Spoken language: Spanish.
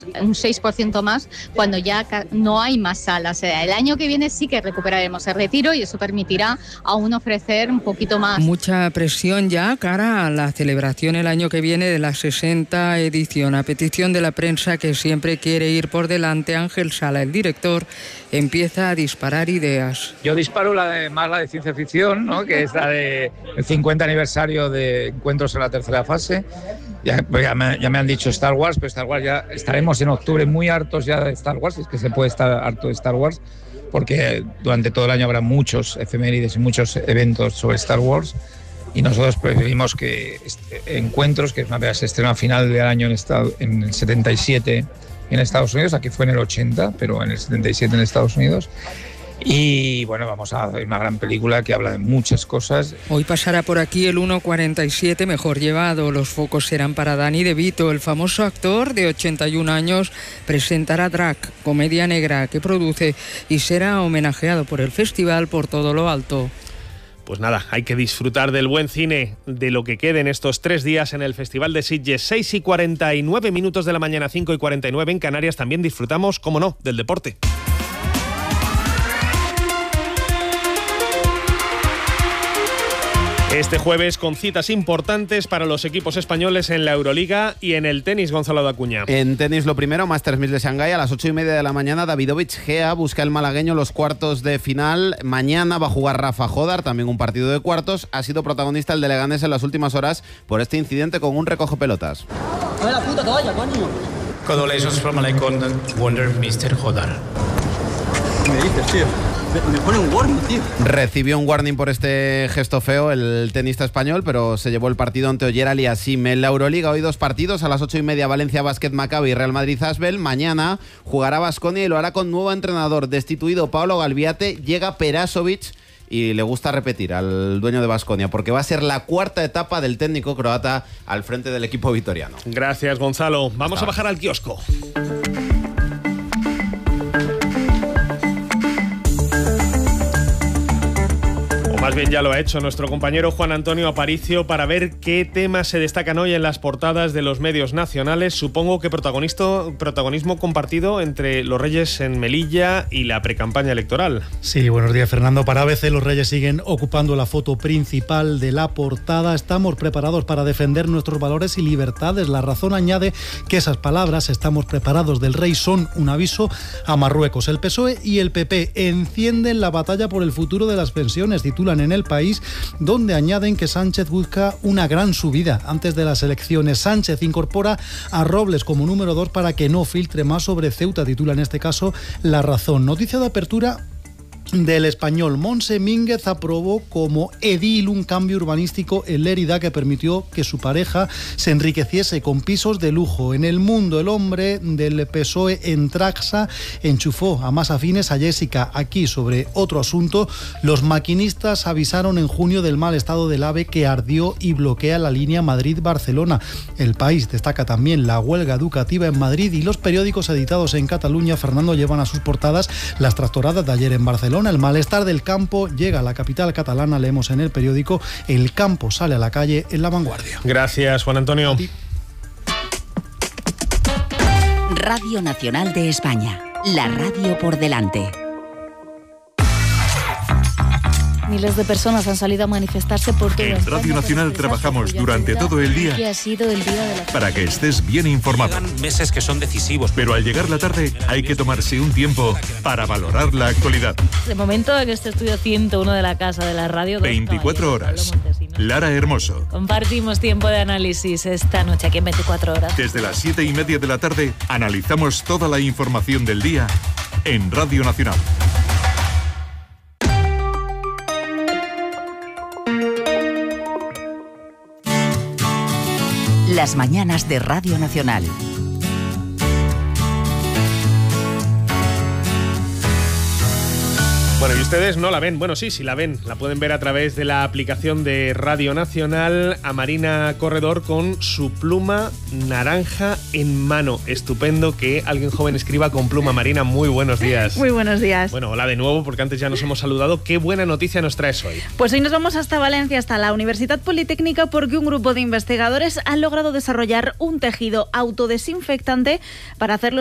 Un 6% más cuando ya no hay más salas. O sea, el año que viene sí que recuperaremos el retiro y eso permitirá aún ofrecer un poquito más. Mucha presión ya cara a la celebración el año que viene de la 60 edición. A petición de la prensa, que siempre quiere ir por delante, Ángel Sala, el director, empieza a disparar ideas. Yo disparo más la de ciencia ficción, ¿no? Que es la del 50 aniversario de Encuentros en la tercera fase. Ya me han dicho Star Wars, pero Star Wars ya estaremos en octubre muy hartos ya de Star Wars, es que se puede estar harto de Star Wars, porque durante todo el año habrá muchos efemérides y muchos eventos sobre Star Wars, y nosotros preferimos que Encuentros, que es una de las estrenas final del año en el 77 en Estados Unidos, aquí fue en el 80, pero en el 77 en Estados Unidos. Y bueno, vamos a ver una gran película que habla de muchas cosas. Hoy pasará por aquí el 1.47 mejor llevado. Los focos serán para Danny DeVito. El famoso actor de 81 años presentará Drag, comedia negra que produce, y será homenajeado por el festival por todo lo alto. Pues nada, hay que disfrutar del buen cine, de lo que quede en estos 3 días en el Festival de Sitges. 6:49 de la mañana, 5:49 en Canarias. También disfrutamos, cómo no, del deporte. Este jueves con citas importantes para los equipos españoles en la Euroliga y en el tenis, Gonzalo Dacuña. En tenis lo primero, Masters 1000 de Shanghái a las 8:30 de la mañana. Davidovich Gea busca el malagueño los cuartos de final. Mañana va a jugar Rafa Jodar, también un partido de cuartos. Ha sido protagonista el de Leganés en las últimas horas por este incidente con un recogepelotas. A ver la puta toalla, coño. Congratulations from Icon Wonder Mr. Jodar. ¿Qué me dices, tío? Me pone un warning, tío. Recibió un warning por este gesto feo el tenista español, pero se llevó el partido ante Oyer Aliassime. En la Euroliga hoy 2 partidos, a las 8:30 Valencia Basket Maccabi y Real Madrid Asbel. Mañana jugará Baskonia y lo hará con nuevo entrenador. Destituido Pablo Galviate, llega Perasovic y le gusta repetir al dueño de Baskonia, porque va a ser la 4ª etapa del técnico croata al frente del equipo vitoriano. Gracias, Gonzalo. Vamos a bajar al kiosco. Más bien ya lo ha hecho nuestro compañero Juan Antonio Aparicio para ver qué temas se destacan hoy en las portadas de los medios nacionales. Supongo que protagonismo compartido entre los Reyes en Melilla y la precampaña electoral. Sí, buenos días, Fernando. Para ABC los Reyes siguen ocupando la foto principal de la portada. Estamos preparados para defender nuestros valores y libertades. La Razón añade que esas palabras, estamos preparados, del rey, son un aviso a Marruecos. El PSOE y el PP encienden la batalla por el futuro de las pensiones, titulan en El País, donde añaden que Sánchez busca una gran subida antes de las elecciones. Sánchez incorpora a Robles como número 2 para que no filtre más sobre Ceuta, titula en este caso La Razón. Noticia de apertura del Español. Montse Mínguez aprobó como edil un cambio urbanístico en Lérida que permitió que su pareja se enriqueciese con pisos de lujo. En El Mundo, el hombre del PSOE en Traxa enchufó a más afines a Jessica. Aquí, sobre otro asunto, los maquinistas avisaron en junio del mal estado del AVE que ardió y bloquea la línea Madrid-Barcelona. El País destaca también la huelga educativa en Madrid, y los periódicos editados en Cataluña, Fernando, llevan a sus portadas las tractoradas de ayer en Barcelona. El malestar del campo llega a la capital catalana. Leemos en el periódico: el campo sale a la calle, en La Vanguardia. Gracias, Juan Antonio. Radio Nacional de España, la radio por delante. Miles de personas han salido a manifestarse por todo. En Radio Nacional trabajamos durante todo el día para que estés bien informado. Llegan meses que son decisivos. Pero al llegar la tarde hay que tomarse un tiempo para valorar la actualidad. De momento, en este estudio 101 de la Casa de la Radio, 24 horas. Lara Hermoso. Compartimos tiempo de análisis esta noche aquí en 24 horas. Desde las 7:30 de la tarde analizamos toda la información del día en Radio Nacional. Las mañanas de Radio Nacional. Bueno, y ustedes no la ven. Bueno, sí la ven. La pueden ver a través de la aplicación de Radio Nacional, a Marina Corredor con su pluma naranja en mano. Estupendo que alguien joven escriba con pluma. Marina, muy buenos días. Muy buenos días. Bueno, hola de nuevo, porque antes ya nos hemos saludado. ¿Qué buena noticia nos traes hoy? Pues hoy nos vamos hasta Valencia, hasta la Universidad Politécnica, porque un grupo de investigadores ha logrado desarrollar un tejido autodesinfectante para hacerlo